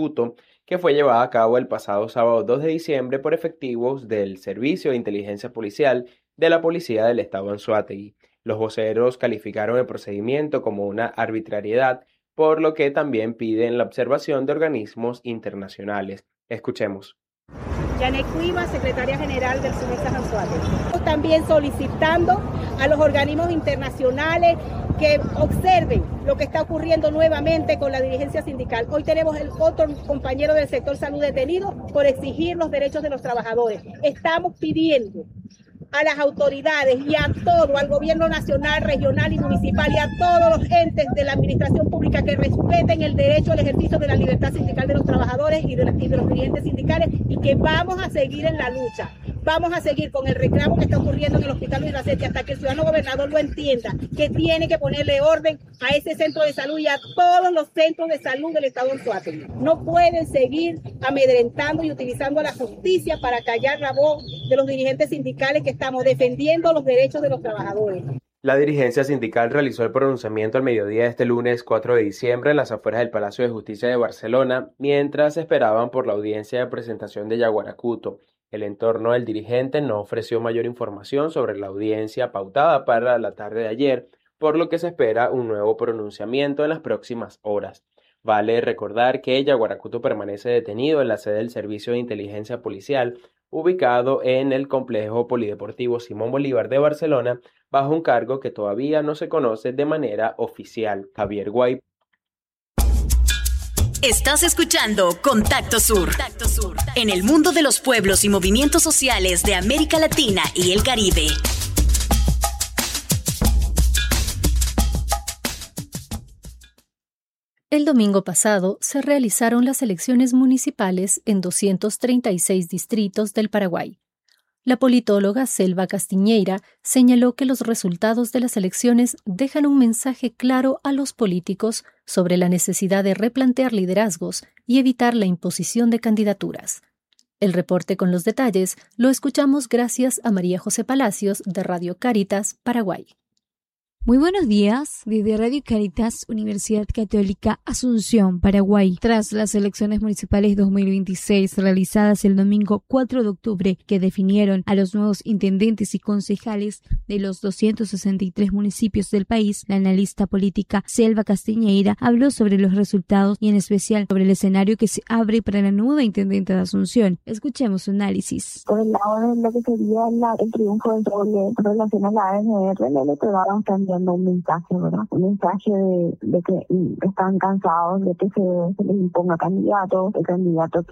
Yaguaracuto, que fue llevada a cabo el pasado sábado 2 de diciembre por efectivos del Servicio de Inteligencia Policial de la Policía del Estado Anzoátegui. Los voceros calificaron el procedimiento como una arbitrariedad, por lo que también piden la observación de organismos internacionales. Escuchemos. Yanet Cuiva, secretaria general del SUMESA Anzoátegui. También solicitando a los organismos internacionales que observen lo que está ocurriendo nuevamente con la dirigencia sindical. Hoy tenemos el otro compañero del sector salud detenido por exigir los derechos de los trabajadores. Estamos pidiendo a las autoridades y a todo, al gobierno nacional, regional y municipal y a todos los entes de la administración pública que respeten el derecho al ejercicio de la libertad sindical de los trabajadores y de los dirigentes sindicales, y que vamos a seguir en la lucha. Vamos a seguir con el reclamo que está ocurriendo en el Hospital Luis Rassetti hasta que el ciudadano gobernador lo entienda, que tiene que ponerle orden a ese centro de salud y a todos los centros de salud del Estado Anzoátegui. No pueden seguir amedrentando y utilizando la justicia para callar la voz de los dirigentes sindicales que estamos defendiendo los derechos de los trabajadores. La dirigencia sindical realizó el pronunciamiento al mediodía de este lunes 4 de diciembre en las afueras del Palacio de Justicia de Barcelona, mientras esperaban por la audiencia de presentación de Yaguaracuto. El entorno del dirigente no ofreció mayor información sobre la audiencia pautada para la tarde de ayer, por lo que se espera un nuevo pronunciamiento en las próximas horas. Vale recordar que Yaguaracuto permanece detenido en la sede del Servicio de Inteligencia Policial, ubicado en el complejo polideportivo Simón Bolívar de Barcelona, bajo un cargo que todavía no se conoce de manera oficial. Javier Guay. Estás escuchando Contacto Sur. En el mundo de los pueblos y movimientos sociales de América Latina y el Caribe. El domingo pasado se realizaron las elecciones municipales en 236 distritos del Paraguay. La politóloga Selva Castiñeira señaló que los resultados de las elecciones dejan un mensaje claro a los políticos sobre la necesidad de replantear liderazgos y evitar la imposición de candidaturas. El reporte con los detalles lo escuchamos gracias a María José Palacios de Radio Cáritas, Paraguay. Muy buenos días, desde Radio Cáritas, Universidad Católica Asunción, Paraguay. Tras las elecciones municipales 2026 realizadas el domingo 4 de octubre, que definieron a los nuevos intendentes y concejales de los 263 municipios del país, la analista política Selva Castiñeira habló sobre los resultados y en especial sobre el escenario que se abre para la nueva intendente de Asunción. Escuchemos su análisis. Por el lado de lo que sería el triunfo del doble en relación a la ANR, le otorgaron también un mensaje, ¿verdad? Un mensaje de que están cansados de que se les imponga candidato. El candidato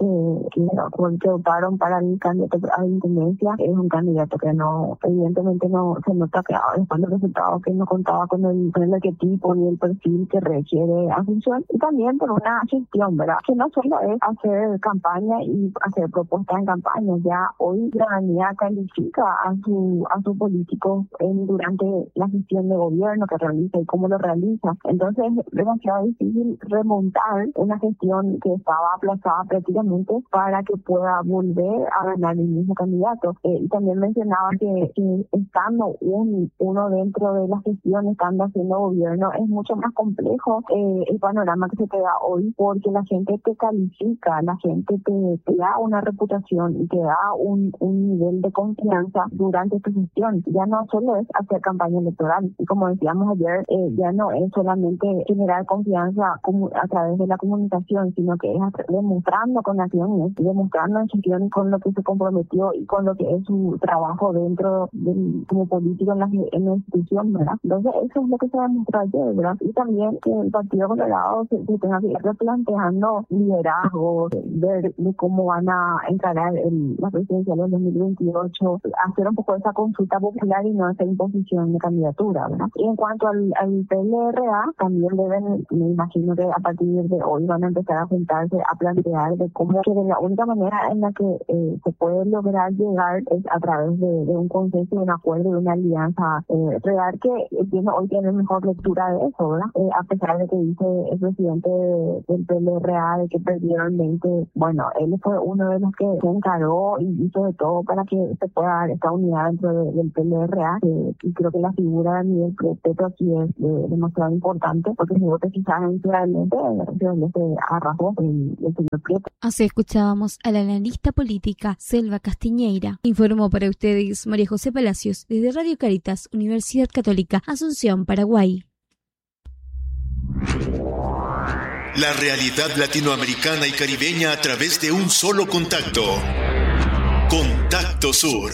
que optaron para el candidato a la intendencia es un candidato que no, evidentemente no se nota que después del resultado que no contaba con el arquetipo y el perfil que requiere Asunción, y también por una gestión, ¿verdad? Que no solo es hacer campaña y hacer propuestas en campaña, ya hoy la ciudadanía califica a su político durante la gestión de gobierno que realiza y cómo lo realiza. Entonces es demasiado difícil remontar una gestión que estaba aplazada prácticamente para que pueda volver a ganar el mismo candidato. Y también mencionaba que estando uno dentro de la gestión, estando haciendo gobierno, es mucho más complejo el panorama que se te da hoy, porque la gente te califica, la gente te da una reputación y te da un nivel de confianza durante tu gestión. Ya no solo es hacer campaña electoral, y como decíamos ayer, ya no es solamente generar confianza a través de la comunicación, sino que es demostrando con acciones, demostrando en gestión con lo que se comprometió y con lo que es su trabajo dentro como político en la institución, ¿verdad? Entonces eso es lo que se demostró ayer, ¿verdad? Y también que el Partido Colorado se tenga que ir replanteando liderazgo, ver de cómo van a encarar la presidencia del 2028, hacer un poco esa consulta popular y no esa imposición de candidatura, ¿verdad? Y en cuanto al PLRA, también me imagino que a partir de hoy van a empezar a juntarse a plantear de cómo que de la única manera en la que se puede lograr llegar es a través de un consenso, de un acuerdo, de una alianza real, que hoy tiene mejor lectura de eso, ¿verdad? A pesar de que dice el presidente del PLRA de que perdieron 20, bueno, él fue uno de los que se encaró y hizo de todo para que se pueda dar esta unidad dentro del PLRA, y creo que la figura de Miguel Petro aquí es demasiado importante, porque si vos te fijas realmente de donde se arrasó el señor Prieto. Así escuchábamos a la analista política Selva Castiñeira. Informó para ustedes María José Palacios desde Radio Caritas, Universidad Católica, Asunción, Paraguay. La realidad latinoamericana y caribeña a través de un solo contacto. Contacto Sur.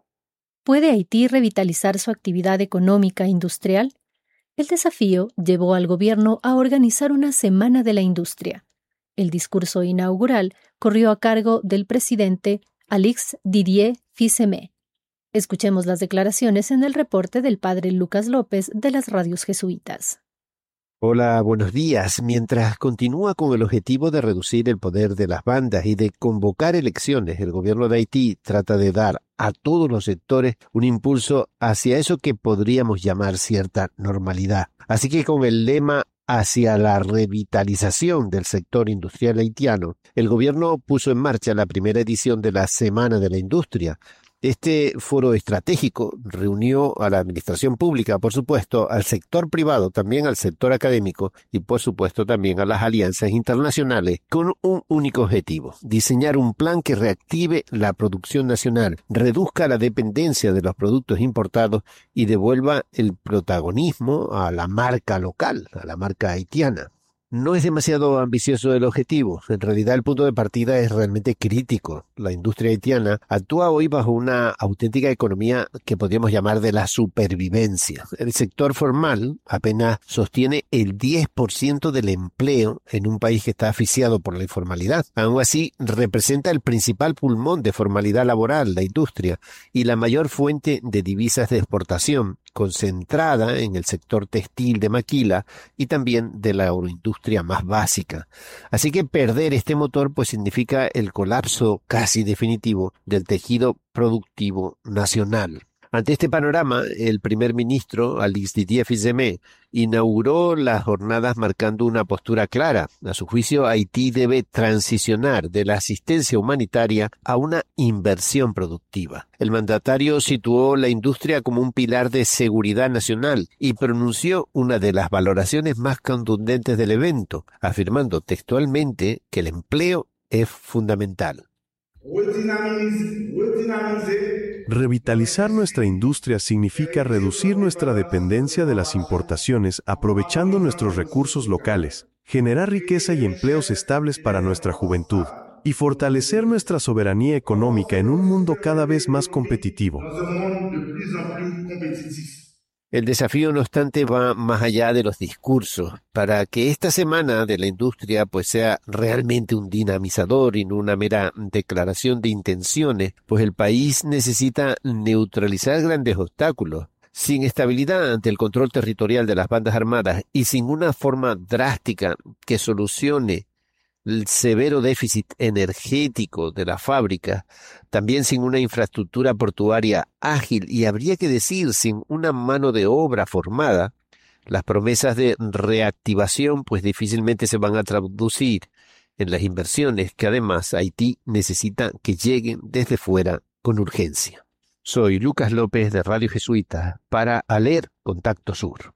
¿Puede Haití revitalizar su actividad económica e industrial? El desafío llevó al gobierno a organizar una Semana de la Industria. El discurso inaugural corrió a cargo del presidente Alix Didier Fils-Aimé. Escuchemos las declaraciones en el reporte del padre Lucas López de las radios jesuitas. Hola, buenos días. Mientras continúa con el objetivo de reducir el poder de las bandas y de convocar elecciones, el gobierno de Haití trata de dar a todos los sectores un impulso hacia eso que podríamos llamar cierta normalidad. Así que con el lema hacia la revitalización del sector industrial haitiano, el gobierno puso en marcha la primera edición de la Semana de la Industria. Este foro estratégico reunió a la administración pública, por supuesto, al sector privado, también al sector académico y, por supuesto, también a las alianzas internacionales con un único objetivo: diseñar un plan que reactive la producción nacional, reduzca la dependencia de los productos importados y devuelva el protagonismo a la marca local, a la marca haitiana. No es demasiado ambicioso el objetivo. En realidad el punto de partida es realmente crítico. La industria haitiana actúa hoy bajo una auténtica economía que podríamos llamar de la supervivencia. El sector formal apenas sostiene el 10% del empleo en un país que está asfixiado por la informalidad. Aún así, representa el principal pulmón de formalidad laboral, la industria, y la mayor fuente de divisas de exportación, concentrada en el sector textil de maquila y también de la agroindustria más básica. Así que perder este motor pues significa el colapso casi definitivo del tejido productivo nacional. Ante este panorama, el primer ministro, Alix Didier Fils-Aimé, inauguró las jornadas marcando una postura clara. A su juicio, Haití debe transicionar de la asistencia humanitaria a una inversión productiva. El mandatario situó la industria como un pilar de seguridad nacional y pronunció una de las valoraciones más contundentes del evento, afirmando textualmente que el empleo es fundamental. Revitalizar nuestra industria significa reducir nuestra dependencia de las importaciones aprovechando nuestros recursos locales, generar riqueza y empleos estables para nuestra juventud, y fortalecer nuestra soberanía económica en un mundo cada vez más competitivo. El desafío, no obstante, va más allá de los discursos. Para que esta semana de la industria pues sea realmente un dinamizador y no una mera declaración de intenciones, pues el país necesita neutralizar grandes obstáculos. Sin estabilidad ante el control territorial de las bandas armadas y sin una forma drástica que solucione el severo déficit energético de la fábrica, también sin una infraestructura portuaria ágil y, habría que decir, sin una mano de obra formada, las promesas de reactivación pues difícilmente se van a traducir en las inversiones que además Haití necesita que lleguen desde fuera con urgencia. Soy Lucas López de Radio Jesuita para ALER Contacto Sur.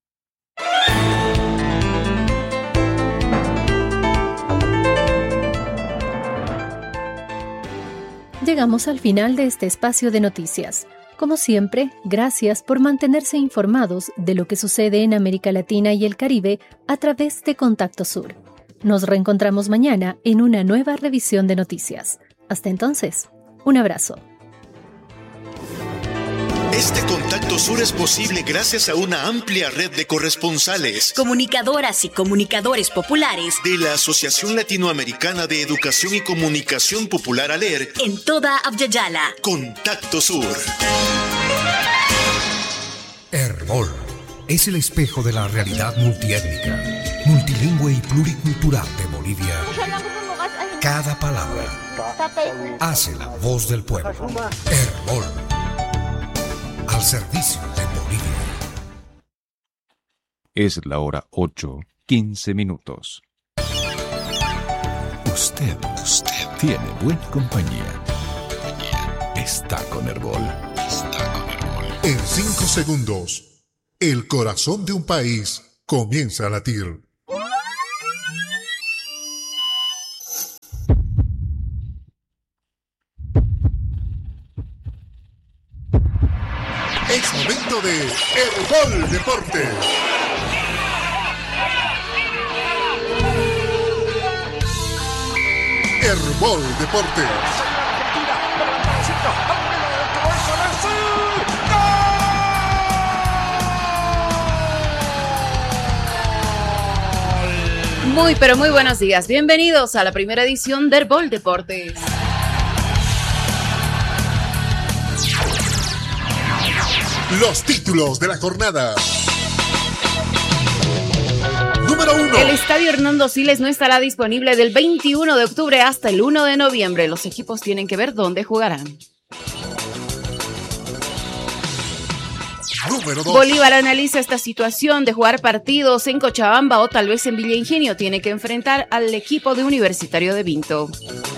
Llegamos al final de este espacio de noticias. Como siempre, gracias por mantenerse informados de lo que sucede en América Latina y el Caribe a través de Contacto Sur. Nos reencontramos mañana en una nueva revisión de noticias. Hasta entonces, un abrazo. Este Contacto Sur es posible gracias a una amplia red de corresponsales, comunicadoras y comunicadores populares de la Asociación Latinoamericana de Educación y Comunicación Popular ALER en toda Abya-Yala. Contacto Sur. Herbol es el espejo de la realidad multiétnica, multilingüe y pluricultural de Bolivia. Cada palabra hace la voz del pueblo. Herbol, al servicio de Bolivia. Es la hora 8:15. Usted tiene buena compañía. Está con Herbol. En 5 segundos, El corazón de un país comienza a latir. Es momento de Herbol Deportes. Herbol Deportes. Muy, pero muy buenos días. Bienvenidos a la primera edición de Herbol Deportes. Los títulos de la jornada. Número 1. El estadio Hernando Siles no estará disponible del 21 de octubre hasta el 1 de noviembre. Los equipos tienen que ver dónde jugarán. Número 2. Bolívar analiza esta situación de jugar partidos en Cochabamba o tal vez en Villa Ingenio. Tiene que enfrentar al equipo de Universitario de Vinto.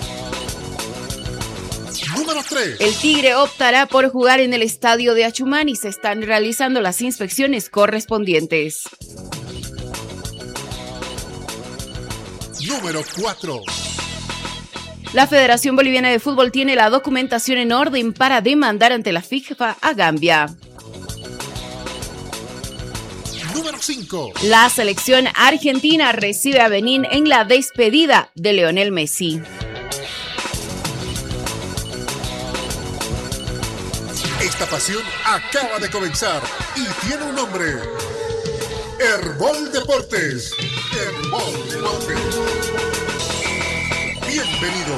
Número 3. El Tigre optará por jugar en el estadio de Achumán y se están realizando las inspecciones correspondientes. Número 4. La Federación Boliviana de Fútbol tiene la documentación en orden para demandar ante la FIFA a Gambia. Número 5. La selección argentina recibe a Benín en la despedida de Lionel Messi. Esta pasión acaba de comenzar y tiene un nombre. Herbol Deportes. Herbol Deportes. Bienvenido.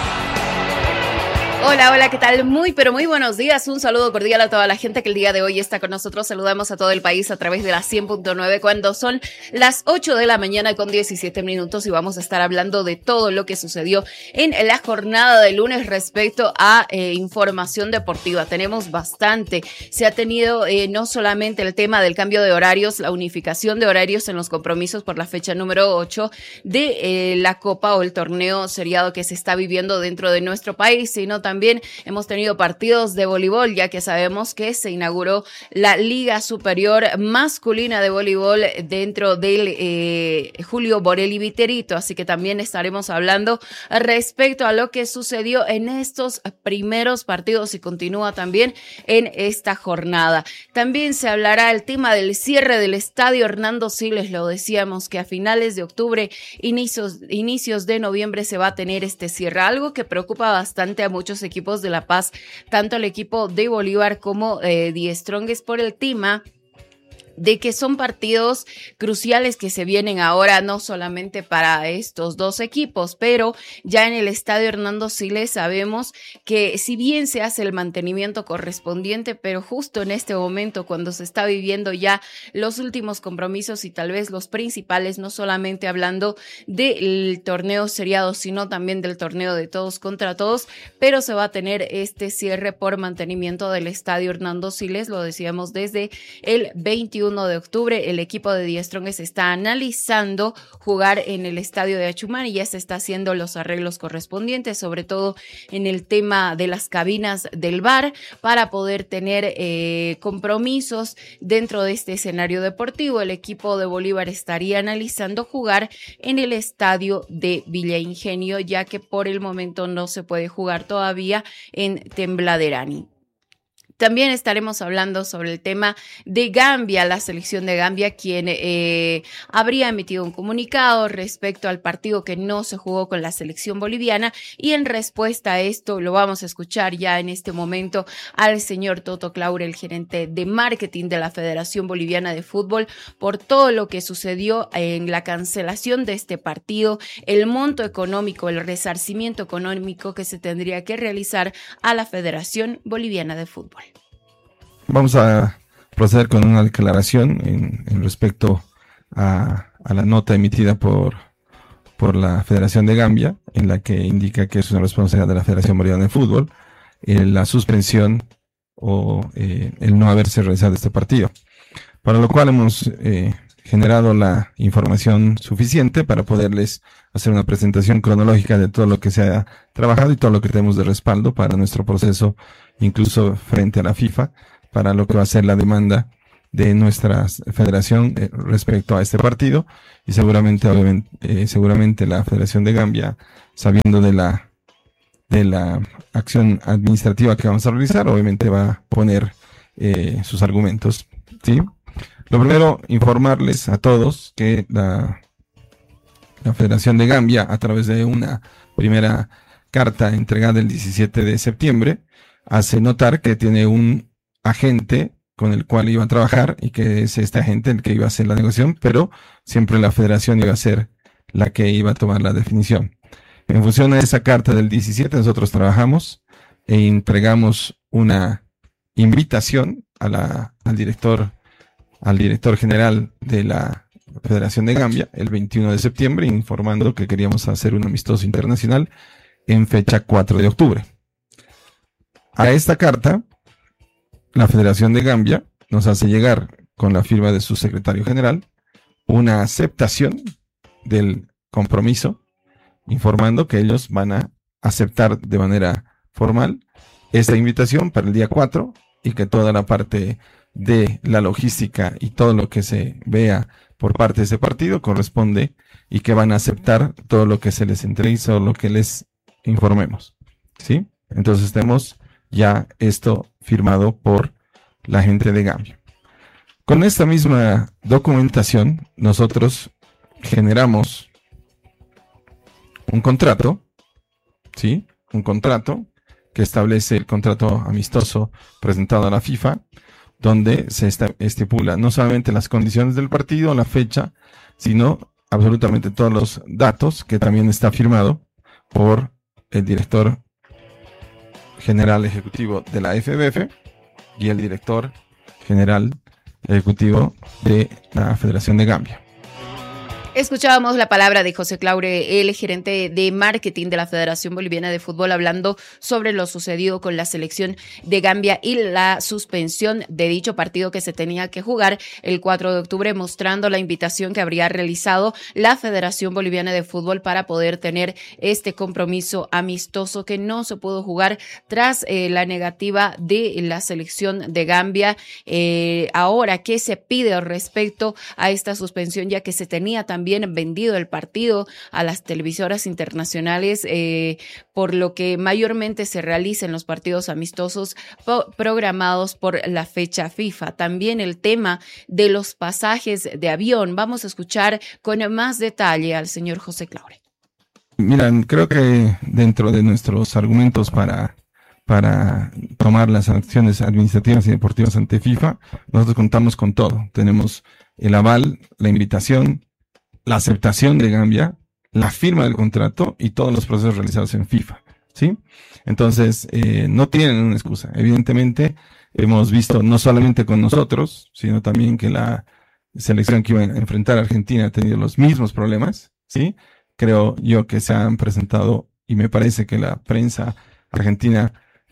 Hola, ¿qué tal? Muy, pero muy buenos días. Un saludo cordial a toda la gente que el día de hoy está con nosotros. Saludamos a todo el país a través de la 100.9 cuando son las 8 de la mañana con 17 minutos y vamos a estar hablando de todo lo que sucedió en la jornada de lunes respecto a información deportiva. Tenemos bastante. Se ha tenido no solamente el tema del cambio de horarios, la unificación de horarios en los compromisos por la fecha número 8 de la Copa o el torneo seriado que se está viviendo dentro de nuestro país, sino también hemos tenido partidos de voleibol, ya que sabemos que se inauguró la Liga Superior Masculina de Voleibol dentro del Julio Borelli Viterito, así que también estaremos hablando respecto a lo que sucedió en estos primeros partidos y continúa también en esta jornada. También se hablará el tema del cierre del estadio Hernando Siles, lo decíamos que a finales de octubre, inicios de noviembre se va a tener este cierre, algo que preocupa bastante a muchos equipos de La Paz, tanto el equipo de Bolívar como The Strongest por el tema de que son partidos cruciales que se vienen ahora no solamente para estos dos equipos, pero ya en el estadio Hernando Siles sabemos que si bien se hace el mantenimiento correspondiente, pero justo en este momento cuando se está viviendo ya los últimos compromisos y tal vez los principales, no solamente hablando del torneo seriado, sino también del torneo de todos contra todos, pero se va a tener este cierre por mantenimiento del estadio Hernando Siles, lo decíamos desde el 21 de octubre, el equipo de The Strongest está analizando jugar en el estadio de Achumán y ya se está haciendo los arreglos correspondientes, sobre todo en el tema de las cabinas del VAR para poder tener compromisos dentro de este escenario deportivo. El equipo de Bolívar estaría analizando jugar en el estadio de Villa Ingenio, ya que por el momento no se puede jugar todavía en Tembladerani. También estaremos hablando sobre el tema de Gambia, la selección de Gambia, quien habría emitido un comunicado respecto al partido que no se jugó con la selección boliviana, y en respuesta a esto lo vamos a escuchar ya en este momento al señor Toto Claure, el gerente de marketing de la Federación Boliviana de Fútbol, por todo lo que sucedió en la cancelación de este partido, el monto económico, el resarcimiento económico que se tendría que realizar a la Federación Boliviana de Fútbol. Vamos a proceder con una declaración en respecto a la nota emitida por la Federación de Gambia, en la que indica que es una responsabilidad de la Federación Boliviana de Fútbol la suspensión o el no haberse realizado este partido. Para lo cual hemos generado la información suficiente para poderles hacer una presentación cronológica de todo lo que se ha trabajado y todo lo que tenemos de respaldo para nuestro proceso, incluso frente a la FIFA, para lo que va a ser la demanda de nuestra federación respecto a este partido, y seguramente la Federación de Gambia, sabiendo de la acción administrativa que vamos a realizar, obviamente va a poner sus argumentos, ¿sí? Lo primero, informarles a todos que la Federación de Gambia, a través de una primera carta entregada el 17 de septiembre, hace notar que tiene un agente con el cual iba a trabajar y que es este agente el que iba a hacer la negociación, pero siempre la federación iba a ser la que iba a tomar la definición. En función a esa carta del 17, nosotros trabajamos e entregamos una invitación al director general de la Federación de Gambia el 21 de septiembre, informando que queríamos hacer un amistoso internacional en fecha 4 de octubre. A esta carta, la Federación de Gambia nos hace llegar, con la firma de su secretario general, una aceptación del compromiso, informando que ellos van a aceptar de manera formal esta invitación para el día 4 y que toda la parte de la logística y todo lo que se vea por parte de ese partido corresponde, y que van a aceptar todo lo que se les entregue o lo que les informemos, ¿sí? Entonces tenemos ya esto firmado por la gente de Gambia. Con esta misma documentación, nosotros generamos un contrato, ¿sí? Un contrato que establece el contrato amistoso presentado a la FIFA, donde se estipula no solamente las condiciones del partido, la fecha, sino absolutamente todos los datos, que también está firmado por el director general ejecutivo de la FBF y el director general ejecutivo de la Federación de Gambia. Escuchábamos la palabra de José Claure, el gerente de marketing de la Federación Boliviana de Fútbol, hablando sobre lo sucedido con la selección de Gambia y la suspensión de dicho partido que se tenía que jugar el 4 de octubre, mostrando la invitación que habría realizado la Federación Boliviana de Fútbol para poder tener este compromiso amistoso que no se pudo jugar tras la negativa de la selección de Gambia. Ahora, ¿qué se pide respecto a esta suspensión, ya que se tenía también vendido el partido a las televisoras internacionales, por lo que mayormente se realizan los partidos amistosos programados por la fecha FIFA? También el tema de los pasajes de avión. Vamos a escuchar con más detalle al señor José Claure. Mira, creo que dentro de nuestros argumentos para tomar las acciones administrativas y deportivas ante FIFA, nosotros contamos con todo. Tenemos el aval, la invitación, la aceptación de Gambia, la firma del contrato y todos los procesos realizados en FIFA, ¿sí? Entonces, no tienen una excusa. Evidentemente, hemos visto no solamente con nosotros, sino también que la selección que iba a enfrentar a Argentina ha tenido los mismos problemas, ¿sí? Creo yo que se han presentado, y me parece que la prensa argentina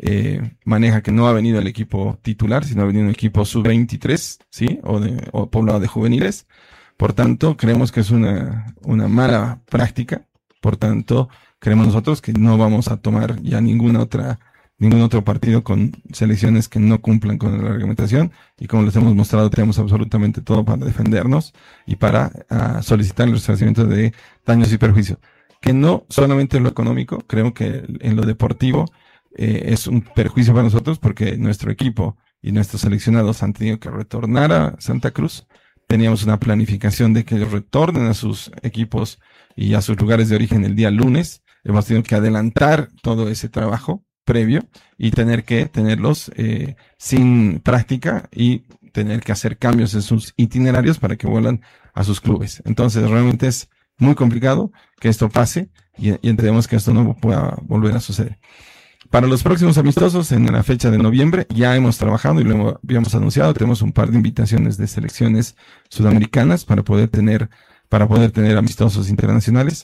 maneja que no ha venido el equipo titular, sino ha venido un equipo sub-23, ¿sí? O poblado de juveniles. Por tanto, creemos que es una mala práctica. Por tanto, creemos nosotros que no vamos a tomar ya ningún otro partido con selecciones que no cumplan con la reglamentación, y como les hemos mostrado, tenemos absolutamente todo para defendernos y para solicitar el resarcimiento de daños y perjuicios. Que no solamente en lo económico, creo que en lo deportivo es un perjuicio para nosotros, porque nuestro equipo y nuestros seleccionados han tenido que retornar a Santa Cruz. Teníamos una planificación de que ellos retornen a sus equipos y a sus lugares de origen el día lunes. Hemos tenido que adelantar todo ese trabajo previo y tener que tenerlos sin práctica y tener que hacer cambios en sus itinerarios para que vuelvan a sus clubes. Entonces, realmente es muy complicado que esto pase y entendemos que esto no pueda volver a suceder. Para los próximos amistosos, en la fecha de noviembre, ya hemos trabajado y lo habíamos anunciado. Tenemos un par de invitaciones de selecciones sudamericanas para poder tener amistosos internacionales.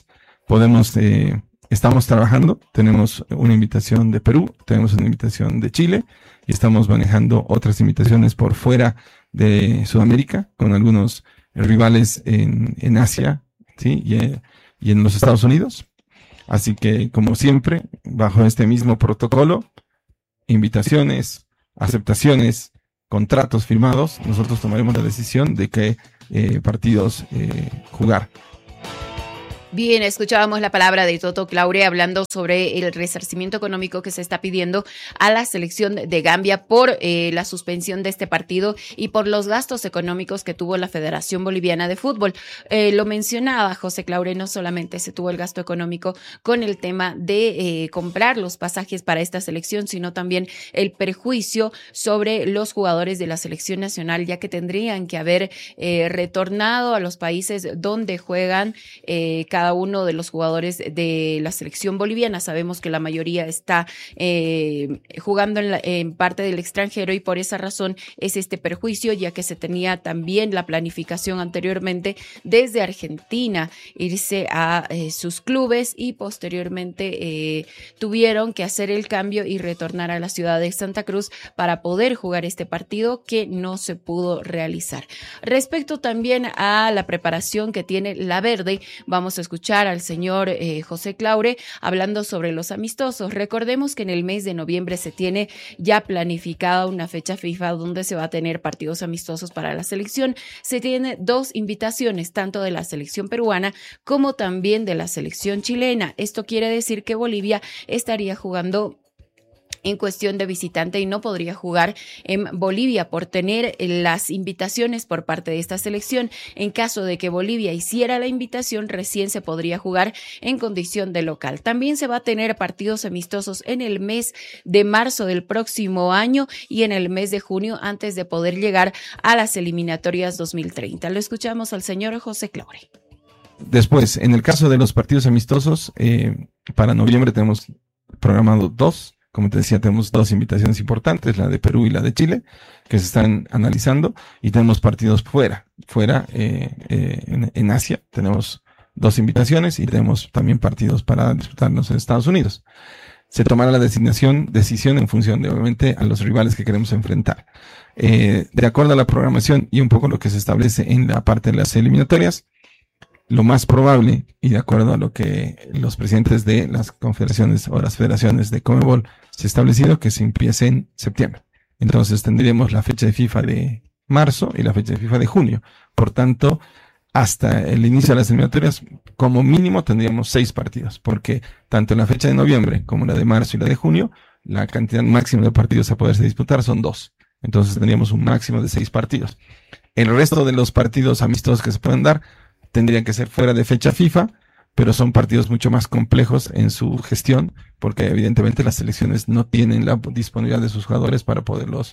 Estamos trabajando. Tenemos una invitación de Perú, tenemos una invitación de Chile y estamos manejando otras invitaciones por fuera de Sudamérica con algunos rivales en Asia, ¿sí? Y en los Estados Unidos. Así que, como siempre, bajo este mismo protocolo, invitaciones, aceptaciones contratos firmados, nosotros tomaremos la decisión de qué partidos jugar. Bien, escuchábamos la palabra de Toto Claure hablando sobre el resarcimiento económico que se está pidiendo a la selección de Gambia por la suspensión de este partido y por los gastos económicos que tuvo la Federación Boliviana de Fútbol. Lo mencionaba José Claure, no solamente se tuvo el gasto económico con el tema de comprar los pasajes para esta selección, sino también el perjuicio sobre los jugadores de la selección nacional, ya que tendrían que haber retornado a los países donde juegan cada uno de los jugadores de la selección boliviana. Sabemos que la mayoría está jugando en parte del extranjero y por esa razón es este perjuicio, ya que se tenía también la planificación anteriormente desde Argentina irse a sus clubes y posteriormente tuvieron que hacer el cambio y retornar a la ciudad de Santa Cruz para poder jugar este partido que no se pudo realizar. Respecto también a la preparación que tiene La Verde, vamos a escuchar al señor José Claure hablando sobre los amistosos. Recordemos que en el mes de noviembre se tiene ya planificada una fecha FIFA donde se va a tener partidos amistosos para la selección. Se tiene 2 invitaciones, tanto de la selección peruana como también de la selección chilena. Esto quiere decir que Bolivia estaría jugando en cuestión de visitante y no podría jugar en Bolivia por tener las invitaciones por parte de esta selección. En caso de que Bolivia hiciera la invitación, recién se podría jugar en condición de local. También se va a tener partidos amistosos en el mes de marzo del próximo año y en el mes de junio antes de poder llegar a las eliminatorias 2030. Lo escuchamos al señor José Claure. Después, en el caso de los partidos amistosos, para noviembre tenemos programado 2. Como te decía, tenemos 2 invitaciones importantes, la de Perú y la de Chile, que se están analizando, y tenemos partidos fuera en Asia. Tenemos 2 invitaciones y tenemos también partidos para disputarnos en Estados Unidos. Se tomará la decisión en función de, obviamente, a los rivales que queremos enfrentar. De acuerdo a la programación y un poco lo que se establece en la parte de las eliminatorias, lo más probable, y de acuerdo a lo que los presidentes de las confederaciones o las federaciones de CONMEBOL se ha establecido, que se empiece en septiembre. Entonces tendríamos la fecha de FIFA de marzo y la fecha de FIFA de junio. Por tanto, hasta el inicio de las eliminatorias, como mínimo tendríamos 6 partidos, porque tanto en la fecha de noviembre como la de marzo y la de junio, la cantidad máxima de partidos a poderse disputar son 2. Entonces tendríamos un máximo de 6 partidos. El resto de los partidos amistosos que se pueden dar tendrían que ser fuera de fecha FIFA, pero son partidos mucho más complejos en su gestión, porque evidentemente las selecciones no tienen la disponibilidad de sus jugadores para poderlos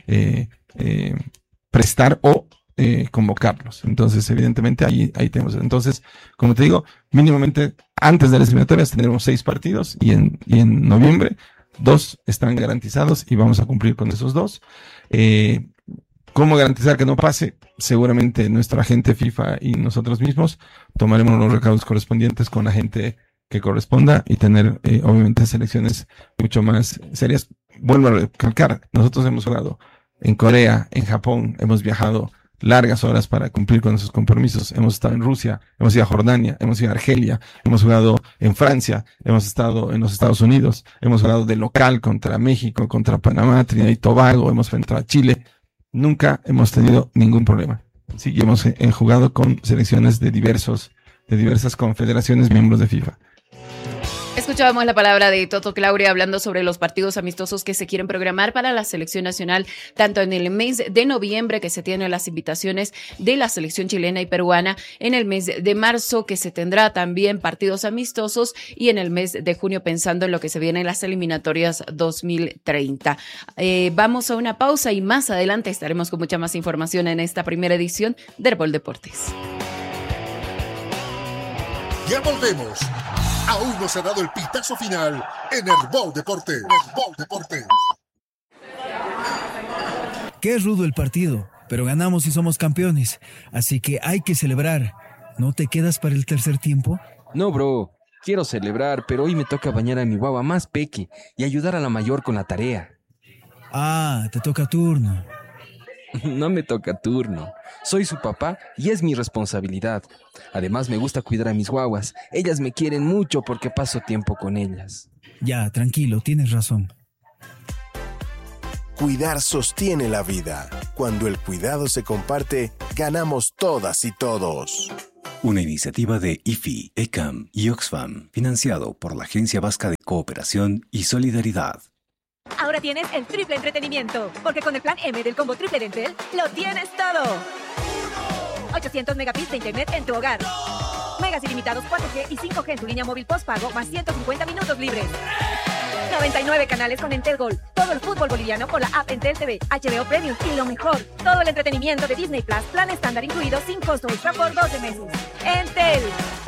prestar o convocarlos. Entonces, evidentemente, ahí tenemos. Entonces, como te digo, mínimamente antes de las eliminatorias tendremos 6 partidos y en noviembre 2 están garantizados y vamos a cumplir con esos 2. ¿Cómo garantizar que no pase? Seguramente nuestra agente FIFA y nosotros mismos tomaremos los recaudos correspondientes con la gente que corresponda y tener, obviamente, selecciones mucho más serias. Vuelvo a recalcar, nosotros hemos jugado en Corea, en Japón, hemos viajado largas horas para cumplir con esos compromisos. Hemos estado en Rusia, hemos ido a Jordania, hemos ido a Argelia, hemos jugado en Francia, hemos estado en los Estados Unidos, hemos jugado de local contra México, contra Panamá, Trinidad y Tobago, hemos enfrentado a Chile. Nunca hemos tenido ningún problema. Sí, y hemos jugado con selecciones de diversas confederaciones miembros de FIFA. Escuchábamos la palabra de Toto Claure hablando sobre los partidos amistosos que se quieren programar para la selección nacional, tanto en el mes de noviembre, que se tienen las invitaciones de la selección chilena y peruana, en el mes de marzo, que se tendrá también partidos amistosos, y en el mes de junio, pensando en lo que se viene en las eliminatorias 2030. Vamos a una pausa y más adelante estaremos con mucha más información en esta primera edición de Herbol Deportes. Ya volvemos. Aún no se ha dado el pitazo final en Herbol Deportes. Herbol Deportes. Qué rudo el partido, pero ganamos y somos campeones. Así que hay que celebrar. ¿No te quedas para el tercer tiempo? No, bro. Quiero celebrar, pero hoy me toca bañar a mi guagua más peque y ayudar a la mayor con la tarea. Ah, te toca turno. No me toca turno. Soy su papá y es mi responsabilidad. Además, me gusta cuidar a mis guaguas. Ellas me quieren mucho porque paso tiempo con ellas. Ya, tranquilo, tienes razón. Cuidar sostiene la vida. Cuando el cuidado se comparte, ganamos todas y todos. Una iniciativa de IFI, ECAM y Oxfam, financiado por la Agencia Vasca de Cooperación y Solidaridad. Ahora tienes el triple entretenimiento, porque con el plan M del combo triple de Entel, lo tienes todo. 800 megabits de internet en tu hogar. Megas ilimitados 4G y 5G en tu línea móvil postpago, más 150 minutos libres. 99 canales con Entel Gold. Todo el fútbol boliviano con la app Entel TV, HBO Premium y lo mejor, todo el entretenimiento de Disney Plus, plan estándar incluido sin costo extra por 12 meses. Entel.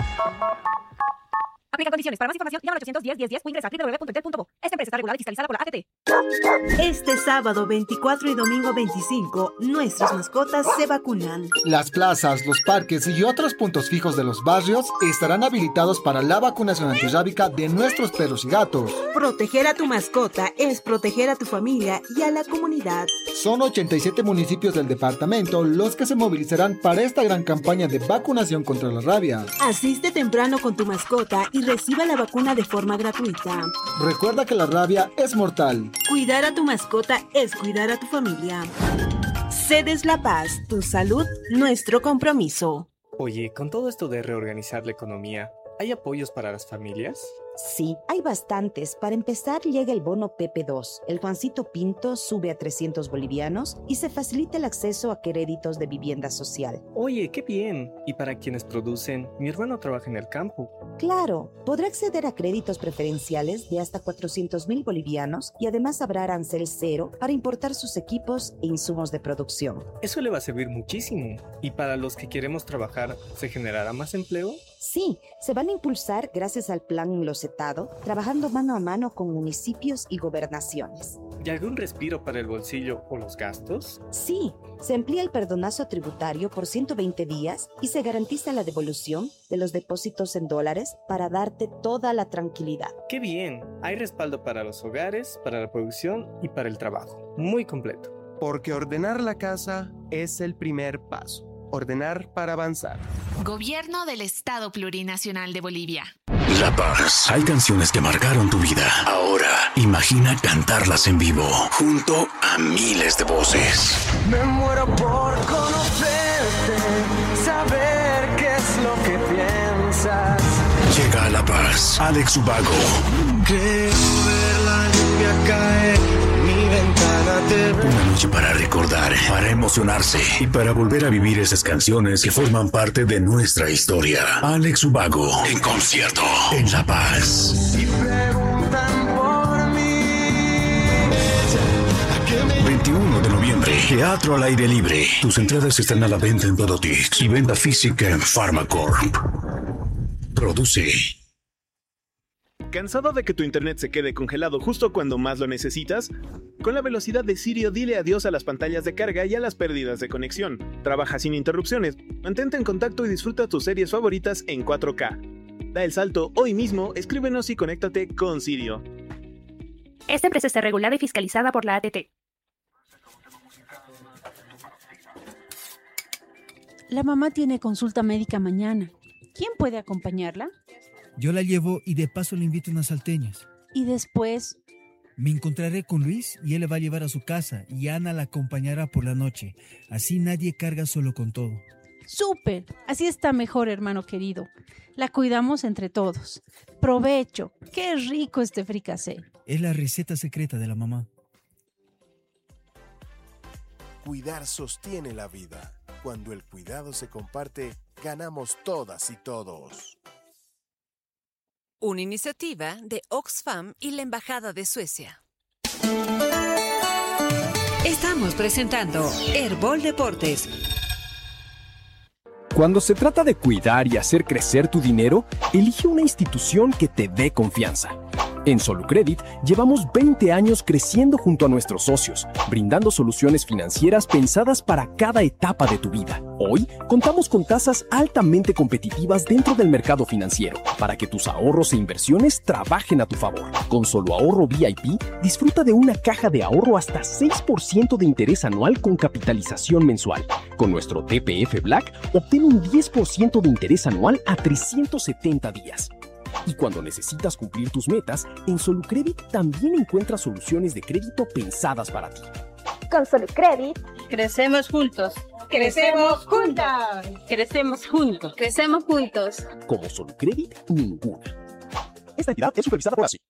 Aplica condiciones. Para más información, llama al 810-1010 o ingresa a www.entel.bo. Esta empresa está regulada y fiscalizada por la ATT. Este sábado 24 y domingo 25, nuestras mascotas se vacunan. Las plazas, los parques y otros puntos fijos de los barrios estarán habilitados para la vacunación antirrábica de nuestros perros y gatos. Proteger a tu mascota es proteger a tu familia y a la comunidad. Son 87 municipios del departamento los que se movilizarán para esta gran campaña de vacunación contra la rabia. Asiste temprano con tu mascota y reciba la vacuna de forma gratuita. Recuerda que la rabia es mortal. Cuidar a tu mascota es cuidar a tu familia. Cedes La Paz, tu salud, nuestro compromiso. Oye, con todo esto de reorganizar la economía, ¿hay apoyos para las familias? Sí, hay bastantes. Para empezar, llega el bono PP2. El Juancito Pinto sube a 300 bolivianos y se facilita el acceso a créditos de vivienda social. Oye, qué bien. Y para quienes producen, mi hermano trabaja en el campo. Claro, podrá acceder a créditos preferenciales de hasta 400.000 bolivianos y además habrá arancel cero para importar sus equipos e insumos de producción. Eso le va a servir muchísimo. ¿Y para los que queremos trabajar, se generará más empleo? Sí, se van a impulsar gracias al plan Locetado, trabajando mano a mano con municipios y gobernaciones. ¿Y algún respiro para el bolsillo o los gastos? Sí, se amplía el perdonazo tributario por 120 días y se garantiza la devolución de los depósitos en dólares para darte toda la tranquilidad. ¡Qué bien! Hay respaldo para los hogares, para la producción y para el trabajo. Muy completo. Porque ordenar la casa es el primer paso. Ordenar para avanzar. Gobierno del Estado Plurinacional de Bolivia. La Paz. Hay canciones que marcaron tu vida. Ahora, imagina cantarlas en vivo, junto a miles de voces. Me muero por conocerte, saber qué es lo que piensas. Llega a La Paz, Alex Ubago. Quiero ver la lluvia caer. Una noche para recordar, para emocionarse y para volver a vivir esas canciones que forman parte de nuestra historia. Alex Ubago en concierto en La Paz. Si preguntan por mí, 21 de noviembre, teatro al aire libre. Tus entradas están a la venta en Podotix y venta física en Pharmacorp. Produce. ¿Cansado de que tu internet se quede congelado justo cuando más lo necesitas? Con la velocidad de Sirio, dile adiós a las pantallas de carga y a las pérdidas de conexión. Trabaja sin interrupciones, mantente en contacto y disfruta tus series favoritas en 4K. Da el salto hoy mismo, escríbenos y conéctate con Sirio. Esta empresa está regulada y fiscalizada por la ATT. La mamá tiene consulta médica mañana. ¿Quién puede acompañarla? Yo la llevo y de paso le invito unas salteñas. Y después me encontraré con Luis y él le va a llevar a su casa y Ana la acompañará por la noche. Así nadie carga solo con todo. ¡Súper! Así está mejor, hermano querido. La cuidamos entre todos. ¡Provecho! ¡Qué rico este fricasé! Es la receta secreta de la mamá. Cuidar sostiene la vida. Cuando el cuidado se comparte, ganamos todas y todos. Una iniciativa de Oxfam y la Embajada de Suecia. Estamos presentando Herbol Deportes. Cuando se trata de cuidar y hacer crecer tu dinero, elige una institución que te dé confianza. En Solucredit llevamos 20 años creciendo junto a nuestros socios, brindando soluciones financieras pensadas para cada etapa de tu vida. Hoy contamos con tasas altamente competitivas dentro del mercado financiero para que tus ahorros e inversiones trabajen a tu favor. Con Solo Ahorro VIP, disfruta de una caja de ahorro hasta 6% de interés anual con capitalización mensual. Con nuestro TPF Black, obtén un 10% de interés anual a 370 días. Y cuando necesitas cumplir tus metas, en Solucredit también encuentras soluciones de crédito pensadas para ti. Con Solucredit, crecemos juntos. ¡Crecemos juntas! Crecemos juntos. ¡Crecemos juntos! Como Solucredit, ninguna. Esta entidad es supervisada por ASI.